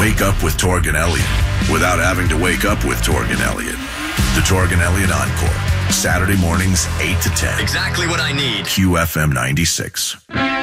Wake up with Torg and Elliott without having to wake up with Torg and Elliott. The Torg and Elliott Encore. Saturday mornings, 8 to 10. Exactly what I need. QFM 96.